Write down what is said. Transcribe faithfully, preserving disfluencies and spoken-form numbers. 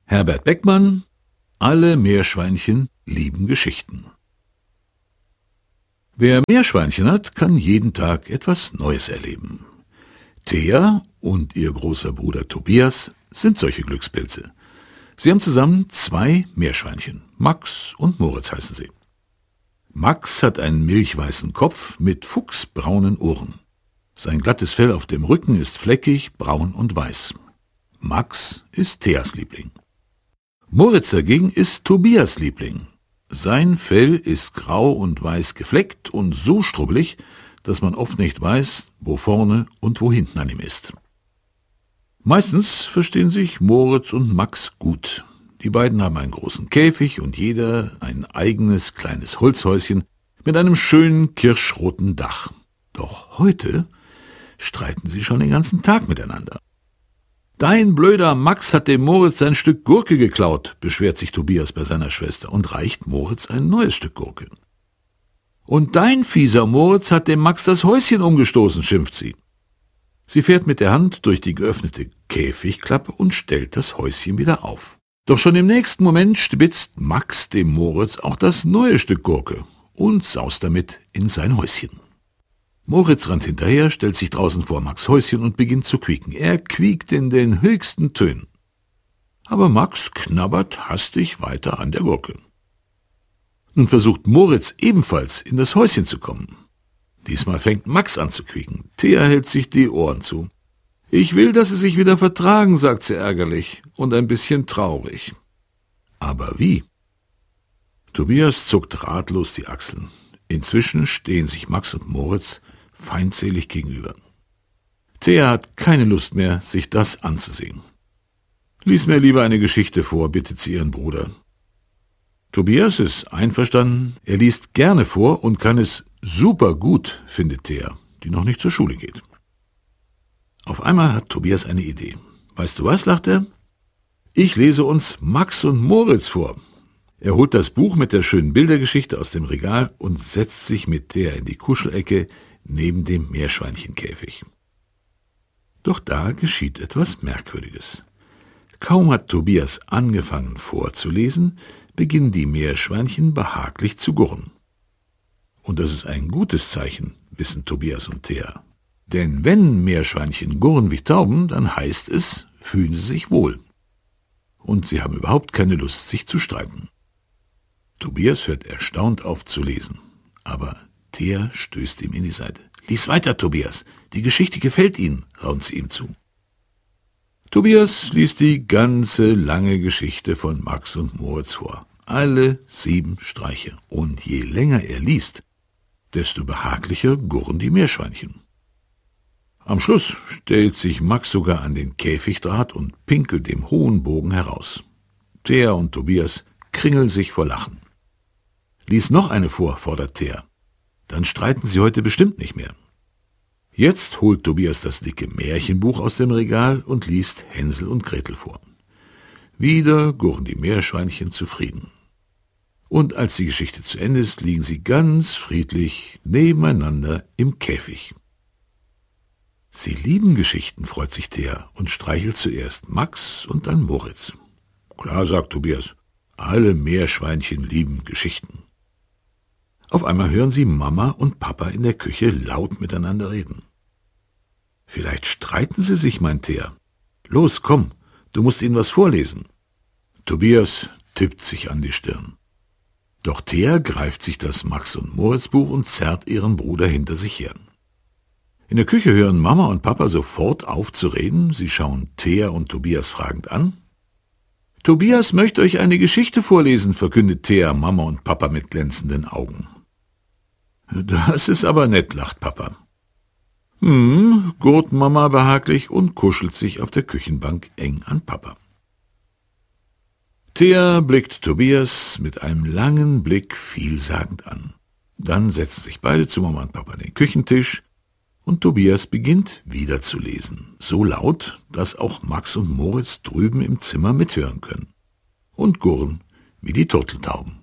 Herbert Beckmann, Alle Meerschweinchen lieben Geschichten. Wer Meerschweinchen hat, kann jeden Tag etwas Neues erleben. Thea und ihr großer Bruder Tobias sind solche Glückspilze. Sie haben zusammen zwei Meerschweinchen, Max und Moritz heißen sie. Max hat einen milchweißen Kopf mit fuchsbraunen Ohren. Sein glattes Fell auf dem Rücken ist fleckig, braun und weiß. Max ist Theas Liebling. Moritz dagegen ist Tobias Liebling. Sein Fell ist grau und weiß gefleckt und so strubbelig, dass man oft nicht weiß, wo vorne und wo hinten an ihm ist. Meistens verstehen sich Moritz und Max gut. Die beiden haben einen großen Käfig und jeder ein eigenes kleines Holzhäuschen mit einem schönen kirschroten Dach. Doch heute streiten sie schon den ganzen Tag miteinander. »Dein blöder Max hat dem Moritz ein Stück Gurke geklaut«, beschwert sich Tobias bei seiner Schwester und reicht Moritz ein neues Stück Gurke. »Und dein fieser Moritz hat dem Max das Häuschen umgestoßen«, schimpft sie. Sie fährt mit der Hand durch die geöffnete Käfigklappe und stellt das Häuschen wieder auf. Doch schon im nächsten Moment spitzt Max dem Moritz auch das neue Stück Gurke und saust damit in sein Häuschen. Moritz rennt hinterher, stellt sich draußen vor Max' Häuschen und beginnt zu quieken. Er quiekt in den höchsten Tönen. Aber Max knabbert hastig weiter an der Gurke. Nun versucht Moritz ebenfalls in das Häuschen zu kommen. Diesmal fängt Max an zu quieken. Thea hält sich die Ohren zu. »Ich will, dass sie sich wieder vertragen«, sagt sie ärgerlich und ein bisschen traurig. Aber wie? Tobias zuckt ratlos die Achseln. Inzwischen stehen sich Max und Moritz feindselig gegenüber. Thea hat keine Lust mehr, sich das anzusehen. »Lies mir lieber eine Geschichte vor«, bittet sie ihren Bruder. Tobias ist einverstanden, er liest gerne vor und kann es super gut, findet Thea, die noch nicht zur Schule geht. Auf einmal hat Tobias eine Idee. »Weißt du was?«, lacht er. »Ich lese uns Max und Moritz vor.« Er holt das Buch mit der schönen Bildergeschichte aus dem Regal und setzt sich mit Thea in die Kuschelecke neben dem Meerschweinchenkäfig. Doch da geschieht etwas Merkwürdiges. Kaum hat Tobias angefangen vorzulesen, beginnen die Meerschweinchen behaglich zu gurren. Und das ist ein gutes Zeichen, wissen Tobias und Thea. Denn wenn Meerschweinchen gurren wie Tauben, dann heißt es, fühlen sie sich wohl. Und sie haben überhaupt keine Lust, sich zu streiten. Tobias hört erstaunt auf zu lesen, aber Thea stößt ihm in die Seite. »Lies weiter, Tobias, die Geschichte gefällt Ihnen«, raunt sie ihm zu. Tobias liest die ganze lange Geschichte von Max und Moritz vor, alle sieben Streiche, und je länger er liest, desto behaglicher gurren die Meerschweinchen. Am Schluss stellt sich Max sogar an den Käfigdraht und pinkelt dem hohen Bogen heraus. Thea und Tobias kringeln sich vor Lachen. »Lies noch eine vor«, fordert Thea. »Dann streiten sie heute bestimmt nicht mehr.« Jetzt holt Tobias das dicke Märchenbuch aus dem Regal und liest Hänsel und Gretel vor. Wieder gurren die Meerschweinchen zufrieden. Und als die Geschichte zu Ende ist, liegen sie ganz friedlich nebeneinander im Käfig. »Sie lieben Geschichten«, freut sich Thea und streichelt zuerst Max und dann Moritz. »Klar«, sagt Tobias, »alle Meerschweinchen lieben Geschichten.« Auf einmal hören sie Mama und Papa in der Küche laut miteinander reden. »Vielleicht streiten sie sich«, meint Thea. »Los, komm, du musst ihnen was vorlesen.« Tobias tippt sich an die Stirn. Doch Thea greift sich das Max- und Moritz-Buch und zerrt ihren Bruder hinter sich her. In der Küche hören Mama und Papa sofort auf zu reden. Sie schauen Thea und Tobias fragend an. »Tobias möchte euch eine Geschichte vorlesen«, verkündet Thea, Mama und Papa mit glänzenden Augen. »Das ist aber nett«, lacht Papa. »Hm«, gurrt Mama behaglich und kuschelt sich auf der Küchenbank eng an Papa. Thea blickt Tobias mit einem langen Blick vielsagend an. Dann setzen sich beide zu Mama und Papa an den Küchentisch und Tobias beginnt wieder zu lesen, so laut, dass auch Max und Moritz drüben im Zimmer mithören können und gurren wie die Turteltauben.